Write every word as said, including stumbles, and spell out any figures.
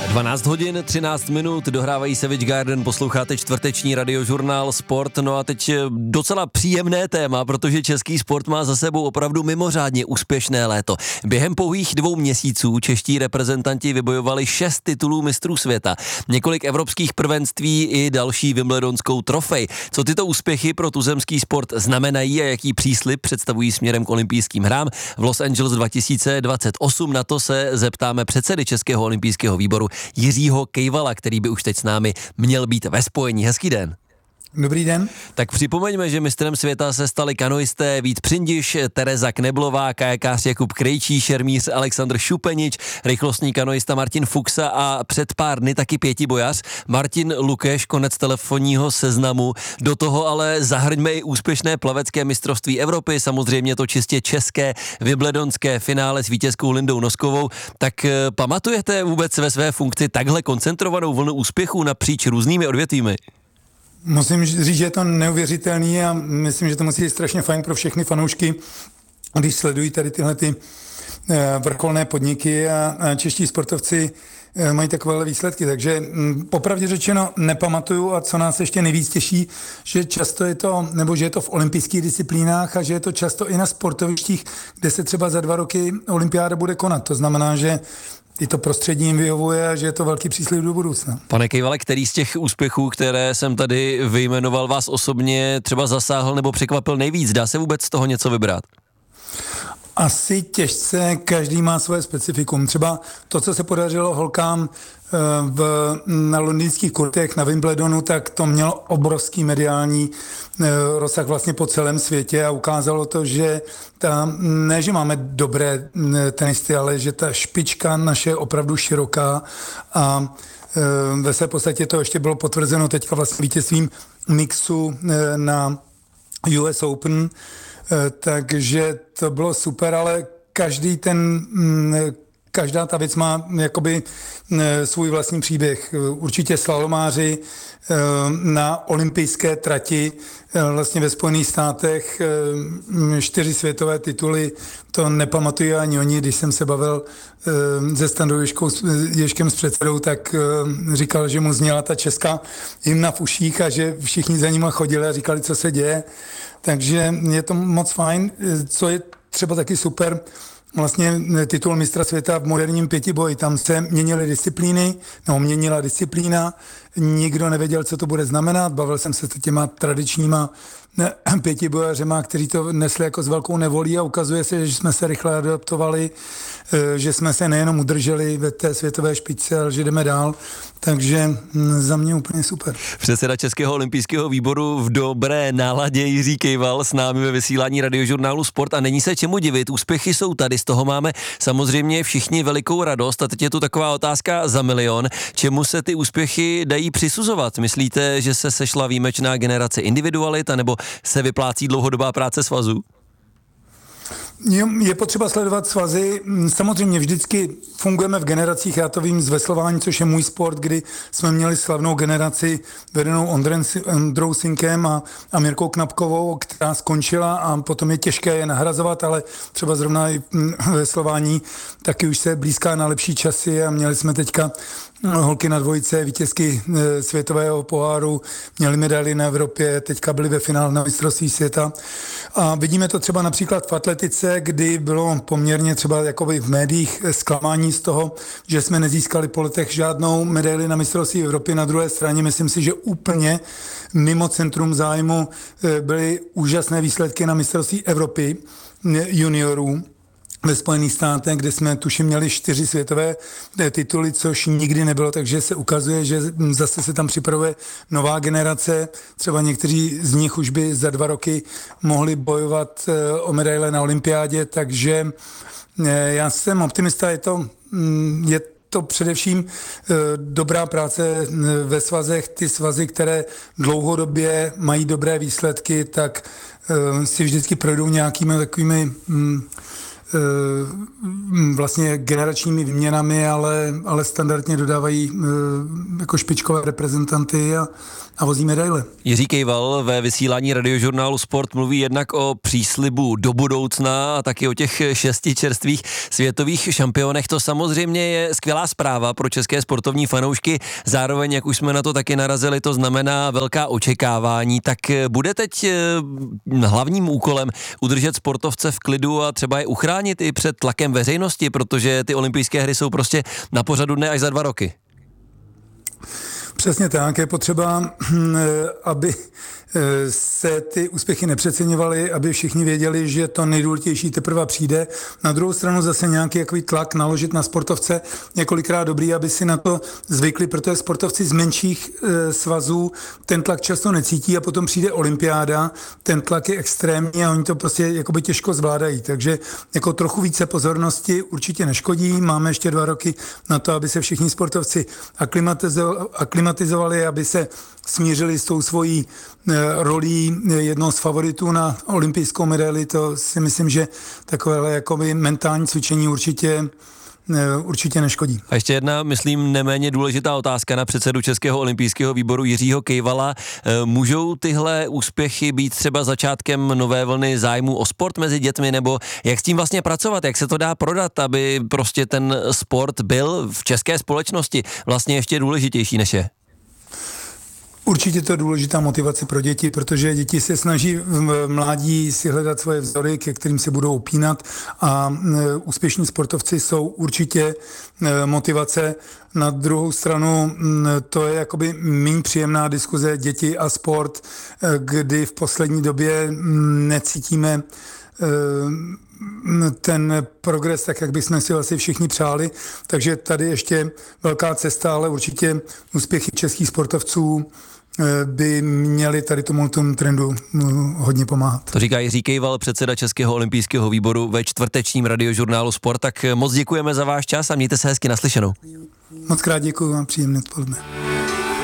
dvanáct hodin, třináct minut, dohrávají se Witch Garden, posloucháte čtvrteční radiožurnál Sport, no a teď docela příjemné téma, protože český sport má za sebou opravdu mimořádně úspěšné léto. Během pouhých dvou měsíců čeští reprezentanti vybojovali šest titulů mistrů světa, několik evropských prvenství i další wimbledonskou trofej. Co tyto úspěchy pro tuzemský sport znamenají a jaký příslib představují směrem k olympijským hrám v Los Angeles dva tisíce dvacet osm, na to se zeptáme předsedy Českého olympijského výboru Jiřího Kejvala, který by už teď s námi měl být ve spojení. Hezký den. Dobrý den. Tak připomeňme, že mistrem světa se stali kanoisté Vít Přindiš, Tereza Kneblová, kajakář Jakub Krejčí, šermíř Alexandr Šupenič, rychlostní kanoista Martin Fuxa a před pár dny taky pětibojař Martin Lukeš, konec telefonního seznamu. Do toho ale zahrňme i úspěšné plavecké mistrovství Evropy, samozřejmě to čistě české wimbledonské finále s vítězkou Lindou Noskovou. Tak eh, pamatujete vůbec ve své funkci takhle koncentrovanou vlnu úspěchů napříč různými odvětvími? Musím říct, že je to neuvěřitelný a myslím, že to musí být strašně fajn pro všechny fanoušky, když sledují tady tyhle ty vrcholné podniky a čeští sportovci mají takovéhle výsledky. Takže popravdě řečeno nepamatuju a co nás ještě nejvíc těší, že často je to, nebo že je to v olympijských disciplínách a že je to často i na sportovištích, kde se třeba za dva roky olympiáda bude konat. To znamená, že i to prostředí jim vyhovuje a že je to velký příslib do budoucna. Pane Kejvale, který z těch úspěchů, které jsem tady vyjmenoval, vás osobně třeba zasáhl nebo překvapil nejvíc? Dá se vůbec z toho něco vybrat? Asi těžce, každý má svoje specifikum. Třeba to, co se podařilo holkám v, na londýnských kurtech, na Wimbledonu, tak to mělo obrovský mediální rozsah vlastně po celém světě a ukázalo to, že ta, ne, že máme dobré tenisty, ale že ta špička naše je opravdu široká a ve své podstatě to ještě bylo potvrzeno teďka vlastně vítězstvím mixu na U S Open, takže to bylo super, ale každý ten každá ta věc má jakoby svůj vlastní příběh. Určitě slalomáři na olympijské trati vlastně ve Spojených státech čtyři světové tituly, to nepamatují ani oni. Když jsem se bavil se Standou Ježkem s předsedou, tak říkal, že mu zněla ta česká hymna v uších a že všichni za nima chodili a říkali, co se děje. Takže je to moc fajn. Co je třeba taky super, vlastně titul mistra světa v moderním pětiboji, tam se měnily disciplíny, no měnila disciplína, nikdo nevěděl, co to bude znamenat, bavil jsem se s těma tradičníma pětibojařema, kteří to nesli jako s velkou nevolí a ukazuje se, že jsme se rychle adaptovali, že jsme se nejenom udrželi ve té světové špičce, ale že jdeme dál, takže za mě úplně super. Předseda Českého olympijského výboru v dobré náladě Jiří Kejval s námi ve vysílání radiožurnálu Sport a není se čemu divit, úspěchy jsou tady, z toho máme samozřejmě všichni velikou radost a teď je tu taková otázka za milion, čemu se ty úspěchy dají přisuzovat? Myslíte, že se sešla výjimečná generace individualit, anebo se vyplácí dlouhodobá práce svazů? Je potřeba sledovat svazy. Samozřejmě vždycky fungujeme v generacích, já to vím z veslování, což je můj sport, kdy jsme měli slavnou generaci vedenou Ondrou Sinkem a, a Mirkou Knapkovou, která skončila a potom je těžké je nahrazovat, ale třeba zrovna i veslování taky už se blízká na lepší časy a měli jsme teďka holky na dvojice, vítězky světového poháru, měli medaili na Evropě, teďka byli ve finále na mistrovství světa. A vidíme to třeba například v atletice, kdy bylo poměrně třeba jakoby v médiích zklamání z toho, že jsme nezískali po letech žádnou medaili na mistrovství Evropy. Na druhé straně myslím si, že úplně mimo centrum zájmu byly úžasné výsledky na mistrovství Evropy juniorů ve Spojených státech, kde jsme tuším měli čtyři světové tituly, což nikdy nebylo, takže se ukazuje, že zase se tam připravuje nová generace. Třeba někteří z nich už by za dva roky mohli bojovat o medaile na olympiádě, takže já jsem optimista, je to, je to především dobrá práce ve svazech. Ty svazy, které dlouhodobě mají dobré výsledky, tak si vždycky projdou nějakými takovými vlastně generačními výměnami, ale, ale standardně dodávají jako špičkové reprezentanty a, a vozí medaile. Jiří Kejval ve vysílání radiožurnálu Sport mluví jednak o příslibu do budoucna a taky o těch šesti čerstvých světových šampionech. To samozřejmě je skvělá zpráva pro české sportovní fanoušky. Zároveň, jak už jsme na to taky narazili, to znamená velká očekávání. Tak bude teď hlavním úkolem udržet sportovce v klidu a třeba je uchránit i před tlakem veřejnosti, protože ty olympijské hry jsou prostě na pořadu dne až za dva roky. Přesně tak, je potřeba, aby se ty úspěchy nepřeceňovaly, aby všichni věděli, že to nejdůležitější teprve přijde. Na druhou stranu zase nějaký takový tlak naložit na sportovce několikrát dobrý, aby si na to zvykli, protože sportovci z menších e, svazů ten tlak často necítí a potom přijde olympiáda, ten tlak je extrémní a oni to prostě jakoby těžko zvládají. Takže jako trochu více pozornosti určitě neškodí. Máme ještě dva roky na to, aby se všichni sportovci aklimatizo- aklimatizovali, aby se smířili s tou svojí rolí jednoho z favoritů na olympijskou medaili. To si myslím, že takové jakoby mentální cvičení určitě určitě neškodí. A ještě jedna, myslím, neméně důležitá otázka na předsedu Českého olympijského výboru Jiřího Kejvala. Můžou tyhle úspěchy být třeba začátkem nové vlny zájmu o sport mezi dětmi, nebo jak s tím vlastně pracovat, jak se to dá prodat, aby prostě ten sport byl v české společnosti vlastně ještě důležitější než je? Určitě to je důležitá motivace pro děti, protože děti se snaží v mládí si hledat svoje vzory, ke kterým se budou upínat a úspěšní sportovci jsou určitě motivace. Na druhou stranu to je jakoby méně příjemná diskuze děti a sport, kdy v poslední době necítíme ten progres tak, jak bychom si asi všichni přáli. Takže tady ještě velká cesta, ale určitě úspěchy českých sportovců by měli tady tomu, tomu trendu hodně pomáhat. To říká Jiří Kejval, předseda Českého olympijského výboru ve čtvrtečním radiožurnálu Sport. Tak moc děkujeme za váš čas a mějte se hezky, naslyšenou. Moc krát děkuju a příjemné odpoledne.